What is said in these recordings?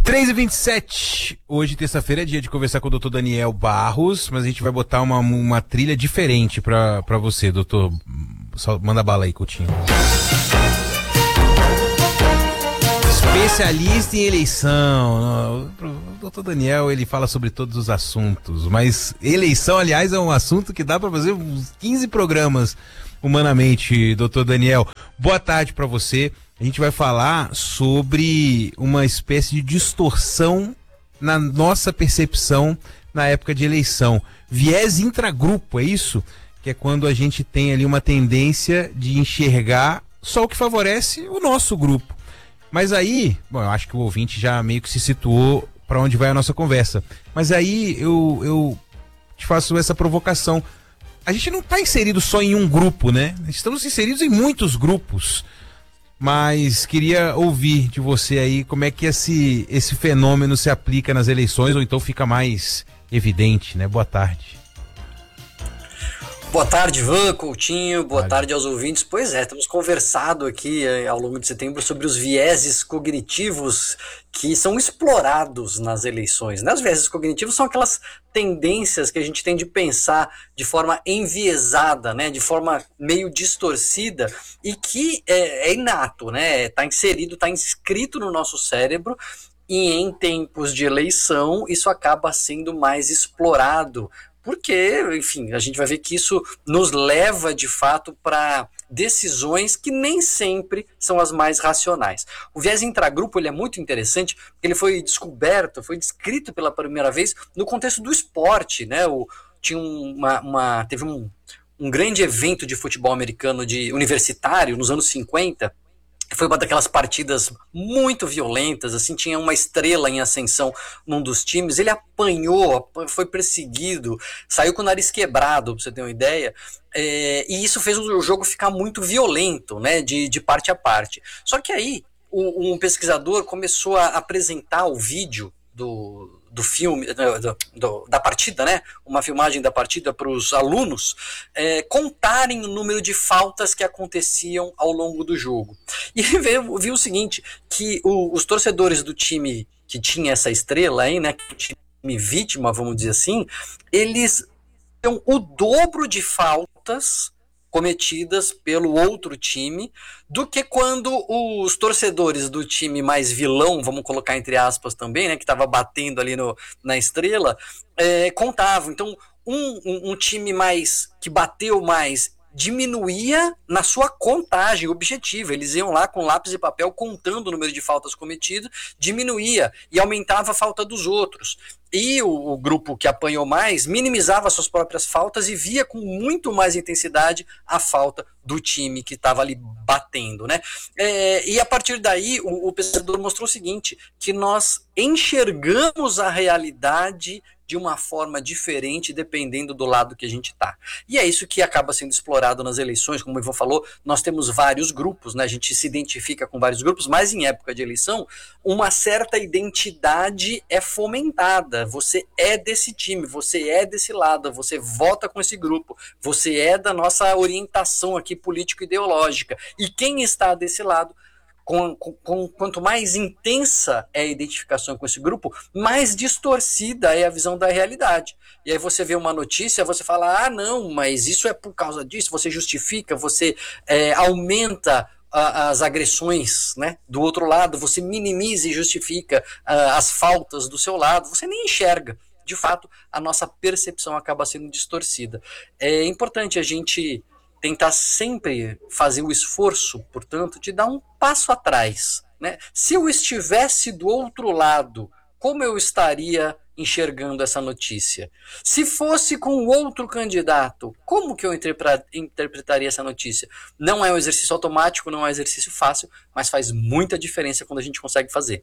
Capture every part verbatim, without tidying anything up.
três e vinte e sete, hoje terça-feira é dia de conversar com o doutor Daniel Barros, mas a gente vai botar uma, uma trilha diferente pra, pra você, doutor. Só manda bala aí, Coutinho. Especialista em eleição. O doutor Daniel, ele fala sobre todos os assuntos, mas eleição, aliás, é um assunto que dá pra fazer uns quinze programas humanamente, doutor Daniel. Boa tarde pra você. A gente vai falar sobre uma espécie de distorção na nossa percepção na época de eleição. Viés intragrupo, é isso? Que é quando a gente tem ali uma tendência de enxergar só o que favorece o nosso grupo. Mas aí, bom, eu acho que o ouvinte já meio que se situou para onde vai a nossa conversa. Mas aí eu, eu te faço essa provocação. A gente não está inserido só em um grupo, né? Estamos inseridos em muitos grupos. Mas queria ouvir de você aí como é que esse, esse fenômeno se aplica nas eleições, ou então fica mais evidente, né? Boa tarde. Boa tarde, Ivan, Coutinho, boa tarde. tarde aos ouvintes. Pois é, temos conversado aqui eh, ao longo de setembro sobre os vieses cognitivos que são explorados nas eleições, né? Os vieses cognitivos são aquelas tendências que a gente tem de pensar de forma enviesada, né? De forma meio distorcida e que é, é inato, né? Está inserido, está inscrito no nosso cérebro. E em tempos de eleição, isso acaba sendo mais explorado. Porque, enfim, a gente vai ver que isso nos leva, de fato, para decisões que nem sempre são as mais racionais. O viés intragrupo ele é muito interessante, porque ele foi descoberto, foi descrito pela primeira vez no contexto do esporte, né? O, tinha uma, uma, teve um, um grande evento de futebol americano de universitário nos anos cinquenta, foi uma daquelas partidas muito violentas, assim, tinha uma estrela em ascensão num dos times, ele apanhou, foi perseguido, saiu com o nariz quebrado, pra você ter uma ideia, é, e isso fez o jogo ficar muito violento, né, de, de parte a parte. Só que aí, o, um pesquisador começou a apresentar o vídeo do... do filme, do, do, da partida, né? Uma filmagem da partida para os alunos é, contarem o número de faltas que aconteciam ao longo do jogo. E viu, viu o seguinte, que o, os torcedores do time que tinha essa estrela aí, né? Que time vítima, vamos dizer assim, eles tinham o dobro de faltas cometidas pelo outro time do que quando os torcedores do time mais vilão, vamos colocar entre aspas também, né, que estava batendo ali no, na estrela, é, contavam. Então, um, um, um time mais que bateu mais diminuía na sua contagem objetiva. Eles iam lá com lápis e papel contando o número de faltas cometidas, diminuía e aumentava a falta dos outros. E o, o grupo que apanhou mais minimizava suas próprias faltas e via com muito mais intensidade a falta do time que estava ali batendo, né? É, e a partir daí o, o pesquisador mostrou o seguinte, que nós enxergamos a realidade de uma forma diferente dependendo do lado que a gente está. E é isso que acaba sendo explorado nas eleições, como o Ivan falou, nós temos vários grupos, né? A gente se identifica com vários grupos, mas em época de eleição, uma certa identidade é fomentada. Você é desse time, você é desse lado, você vota com esse grupo, você é da nossa orientação aqui político-ideológica. E quem está desse lado, Com, com, quanto mais intensa é a identificação com esse grupo, mais distorcida é a visão da realidade. E aí você vê uma notícia, você fala, ah não, mas isso é por causa disso, você justifica, você é, aumenta a, as agressões, né, do outro lado, você minimiza e justifica a, as faltas do seu lado, você nem enxerga. De fato, a nossa percepção acaba sendo distorcida. É importante a gente tentar sempre fazer o esforço, portanto, de dar um passo atrás, né? Se eu estivesse do outro lado, como eu estaria enxergando essa notícia? Se fosse com outro candidato, como que eu interpretaria essa notícia? Não é um exercício automático, não é um exercício fácil, mas faz muita diferença quando a gente consegue fazer.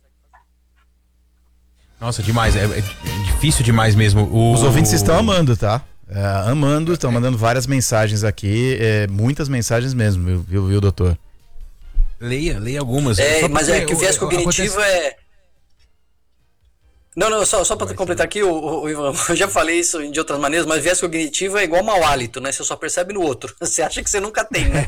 Nossa, demais, é, é difícil demais mesmo. O... Os ouvintes estão amando, tá? É, amando, estão mandando várias mensagens aqui, é, muitas mensagens mesmo, viu, viu, doutor? Leia, leia algumas. É, mas é que o viés cognitivo acontece... é... Não, não, só, só para completar aqui, o, o, Ivan, eu já falei isso de outras maneiras, mas viés cognitivo é igual mau hálito, né? Você só percebe no outro. Você acha que você nunca tem, né?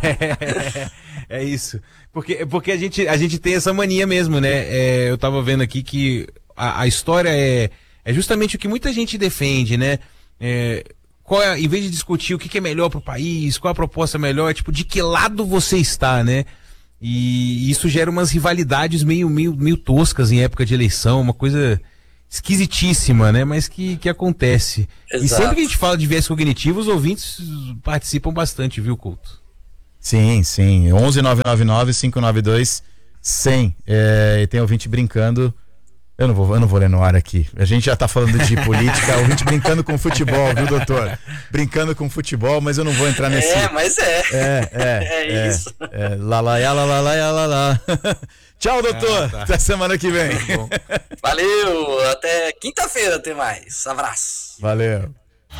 É isso. Porque, porque a, gente, a gente tem essa mania mesmo, né? É, eu tava vendo aqui que a, a história é, é justamente o que muita gente defende, né? É, qual é, em vez de discutir o que, que é melhor pro país, qual a proposta melhor, tipo, de que lado você está, né? E isso gera umas rivalidades meio, meio, meio toscas em época de eleição, uma coisa esquisitíssima, né? Mas que, que acontece. Exato. E sempre que a gente fala de viés cognitivo, os ouvintes participam bastante, viu, Couto? Sim, sim. onze nove nove nove cinco nove dois cem. É, e tem ouvinte brincando. Eu não vou, eu não vou ler no ar aqui. A gente já tá falando de política, ouvinte brincando com futebol, viu, doutor? Brincando com futebol, mas eu não vou entrar nesse. É, mas é. É, é. É, é isso. É, lá, lá, lá, lá, lá, lá, lá, lá. Tchau, doutor. Ah, tá. Até semana que vem. Valeu, até quinta-feira, até mais. Abraço. Valeu.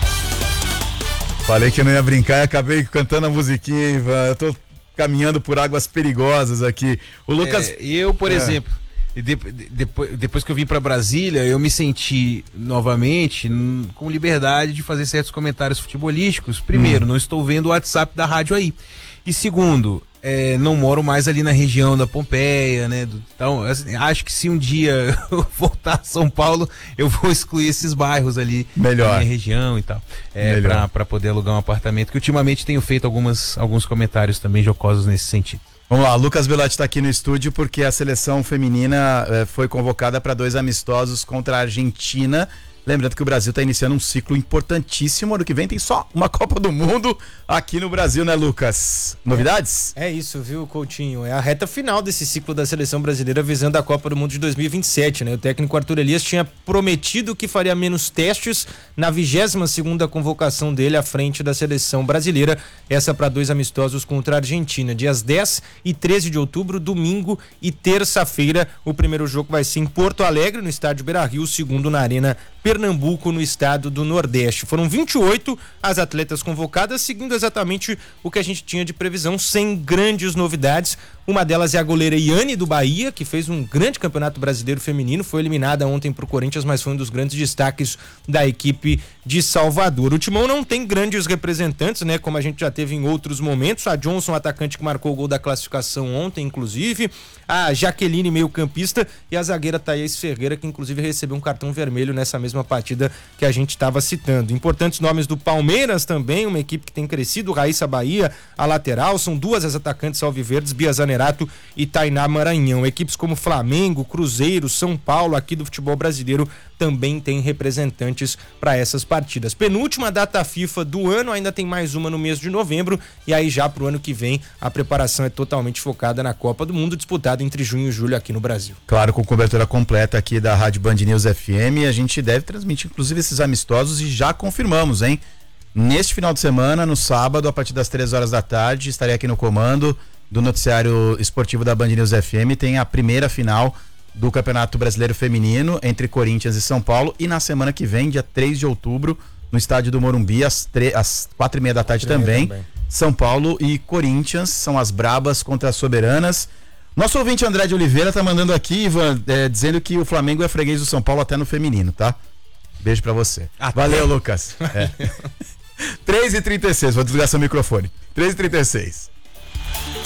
Falei que eu não ia brincar e acabei cantando a musiquinha, Ivan. Eu tô caminhando por águas perigosas aqui. O Lucas. É, eu, por É. exemplo, de, de, depois, depois que eu vim pra Brasília, eu me senti novamente hum, com liberdade de fazer certos comentários futebolísticos. Primeiro, Hum. não estou vendo o WhatsApp da rádio aí. E segundo, é, não moro mais ali na região da Pompeia, né? Do, então, assim, acho que se um dia eu voltar a São Paulo, eu vou excluir esses bairros ali Melhor. da minha região e tal. É, Melhor. pra, pra poder alugar um apartamento, que ultimamente tenho feito algumas, alguns comentários também jocosos nesse sentido. Vamos lá, Lucas Belotti está aqui no estúdio porque a seleção feminina eh, foi convocada para dois amistosos contra a Argentina. Lembrando que o Brasil está iniciando um ciclo importantíssimo. Ano que vem tem só uma Copa do Mundo aqui no Brasil, né, Lucas? Novidades? É isso, viu, Coutinho? É a reta final desse ciclo da seleção brasileira visando a Copa do Mundo de dois mil e vinte e sete, né? O técnico Arthur Elias tinha prometido que faria menos testes na vigésima segunda convocação dele à frente da seleção brasileira. Essa para dois amistosos contra a Argentina, dias dez e treze de outubro, domingo e terça-feira. O primeiro jogo vai ser em Porto Alegre, no estádio Beira-Rio, o segundo na Arena Pernambuco, no estado do Nordeste. Foram vinte e oito as atletas convocadas, seguindo exatamente o que a gente tinha de previsão, sem grandes novidades. Uma delas é a goleira Iane do Bahia, que fez um grande campeonato brasileiro feminino, foi eliminada ontem pro Corinthians, mas foi um dos grandes destaques da equipe de Salvador. O Timão não tem grandes representantes, né, como a gente já teve em outros momentos. A Johnson, atacante que marcou o gol da classificação ontem, inclusive. A Jaqueline, meio-campista, e a zagueira Thaís Ferreira, que inclusive recebeu um cartão vermelho nessa mesma partida que a gente estava citando. Importantes nomes do Palmeiras também, uma equipe que tem crescido. Raíssa Bahia, a lateral, são duas as atacantes alviverdes, Bia Zanerato e Tainá Maranhão. Equipes como Flamengo, Cruzeiro, São Paulo, aqui do futebol brasileiro, também tem representantes para essas partidas. Penúltima data FIFA do ano, ainda tem mais uma no mês de novembro, e aí já pro ano que vem a preparação é totalmente focada na Copa do Mundo, disputada entre junho e julho aqui no Brasil. Claro, com cobertura completa aqui da Rádio Band News F M, a gente deve transmitir inclusive esses amistosos e já confirmamos, hein? Neste final de semana, no sábado, a partir das três horas da tarde, estarei aqui no comando do noticiário esportivo da Band News F M, tem a primeira final do Campeonato Brasileiro Feminino entre Corinthians e São Paulo, e na semana que vem, dia três de outubro, no estádio do Morumbi, às, tre- às quatro e meia da tarde também, também, São Paulo e Corinthians são as brabas contra as soberanas. Nosso ouvinte André de Oliveira tá mandando aqui, Ivan, é, dizendo que o Flamengo é freguês do São Paulo até no feminino, tá? Beijo pra você. Até. Valeu, Lucas. É. três e trinta e seis, vou desligar seu microfone. três e trinta e seis.